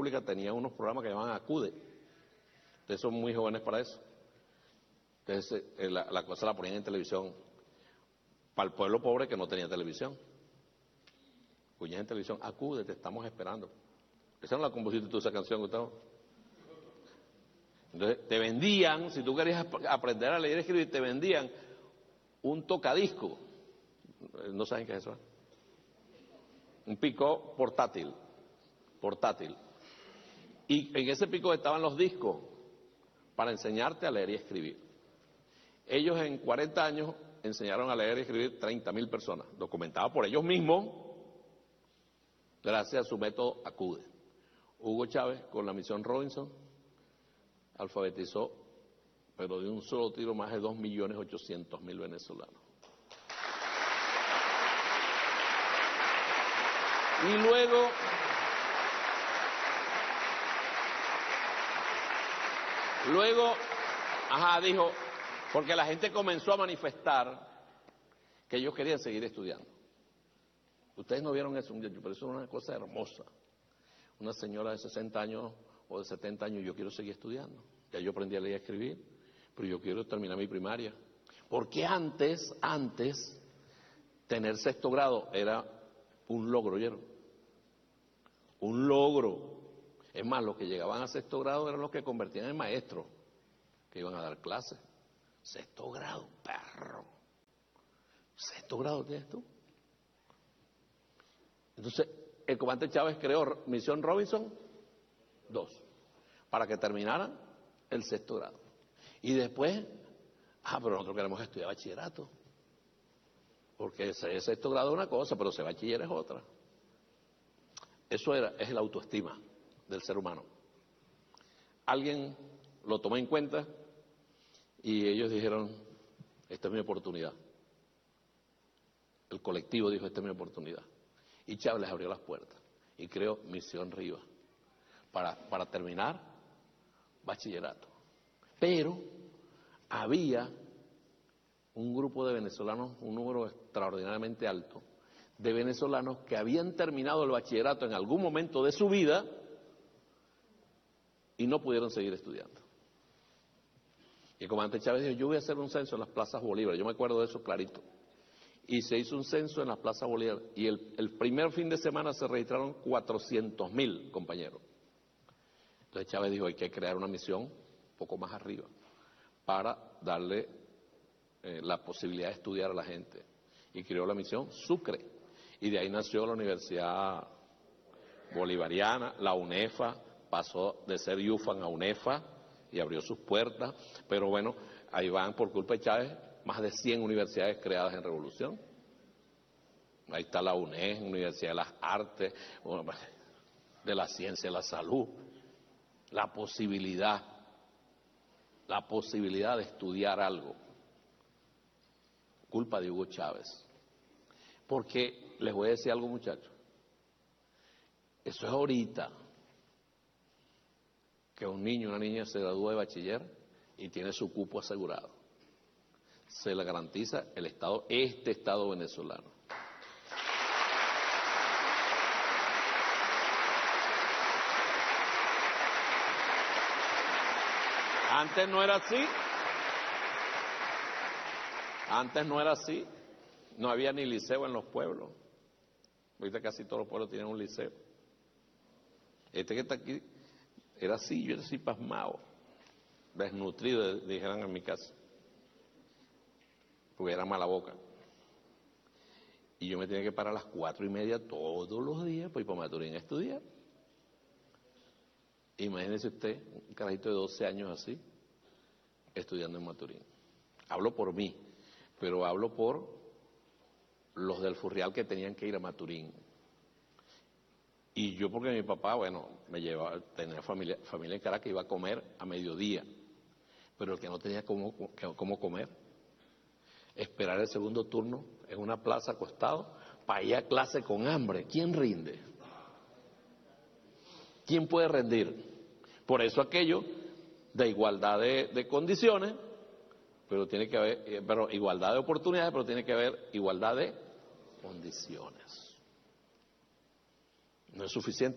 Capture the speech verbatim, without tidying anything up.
pública tenía unos programas que llamaban Acude. Ustedes son muy jóvenes para eso. Entonces eh, la, la cosa la ponían en televisión para el pueblo pobre que no tenía televisión. Ponían en televisión, Acude, te estamos esperando. Esa no la compusiste tú, esa canción, Gustavo. Entonces te vendían, si tú querías aprender a leer y escribir, te vendían un tocadisco. ¿No saben qué es eso? ¿Eh? Un pico portátil, portátil. Y en ese pico estaban los discos para enseñarte a leer y escribir. Ellos en cuarenta años enseñaron a leer y escribir treinta mil personas, documentado por ellos mismos, gracias a su método Acude. Hugo Chávez, con la misión Robinson, alfabetizó, pero de un solo tiro, más de dos millones ochocientos mil venezolanos. Y luego, luego, ajá, dijo, porque la gente comenzó a manifestar que ellos querían seguir estudiando. Ustedes no vieron eso, pero eso es una cosa hermosa. Una señora de sesenta años o de setenta años, yo quiero seguir estudiando. Ya yo aprendí a leer y a escribir, pero yo quiero terminar mi primaria. Porque antes, antes, tener sexto grado era un logro, ¿oyeron? Un logro. Es más, los que llegaban a sexto grado eran los que convertían en maestros, que iban a dar clases. Sexto grado, perro. Sexto grado tienes tú. Entonces, el comandante Chávez creó Misión Robinson dos, para que terminaran el sexto grado. Y después, ah, pero nosotros queremos estudiar bachillerato. Porque ese sexto grado es una cosa, pero ese bachiller es otra. Eso era, es la autoestima del ser humano. Alguien lo tomó en cuenta y ellos dijeron, esta es mi oportunidad. El colectivo dijo, esta es mi oportunidad. Y Chávez les abrió las puertas y creó Misión Rivas para, para terminar bachillerato. Pero había un grupo de venezolanos, un número extraordinariamente alto, de venezolanos que habían terminado el bachillerato en algún momento de su vida y no pudieron seguir estudiando. Y el comandante Chávez dijo, yo voy a hacer un censo en las plazas Bolívar, yo me acuerdo de eso clarito. Y se hizo un censo en las plazas Bolívar y el, el primer fin de semana se registraron cuatrocientos mil compañeros. Entonces Chávez dijo, hay que crear una misión un poco más arriba para darle eh, la posibilidad de estudiar a la gente. Y creó la misión Sucre. Y de ahí nació la Universidad Bolivariana, la UNEFA, pasó de ser UFAN a UNEFA y abrió sus puertas. Pero bueno, ahí van por culpa de Chávez más de cien universidades creadas en revolución. Ahí está la UNED, Universidad de las Artes, de la Ciencia, de la Salud. La posibilidad, la posibilidad de estudiar algo. Culpa de Hugo Chávez. Porque les voy a decir algo, muchachos. Eso es ahorita que un niño o una niña se gradúa de bachiller y tiene su cupo asegurado. Se le garantiza el Estado, este Estado venezolano. Antes no era así. Antes no era así. No había ni liceo en los pueblos. Ahorita casi todos los pueblos tienen un liceo. Este que está aquí era así, yo era así pasmado, desnutrido, dijeran en mi casa. Porque era mala boca. Y yo me tenía que parar a las cuatro y media todos los días para ir para Maturín a estudiar. Imagínese usted, un carajito de doce años así, estudiando en Maturín. Hablo por mí, pero hablo por los del Furrial que tenían que ir a Maturín. Y yo porque mi papá, bueno, me llevaba, tenía familia, familia en Caracas, iba a comer a mediodía. Pero el que no tenía cómo, cómo comer, esperar el segundo turno en una plaza acostado para ir a clase con hambre. ¿Quién rinde? ¿Quién puede rendir? Por eso aquello de igualdad de, de condiciones, pero tiene que haber, eh, pero igualdad de oportunidades, pero tiene que haber igualdad de condiciones. No es suficiente